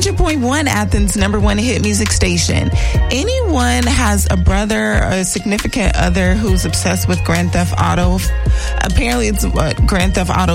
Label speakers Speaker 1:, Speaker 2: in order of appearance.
Speaker 1: 100.1, Athens' number one hit music station. Anyone has a brother or a significant other who's obsessed with Grand Theft Auto? Apparently, it's what Grand Theft Auto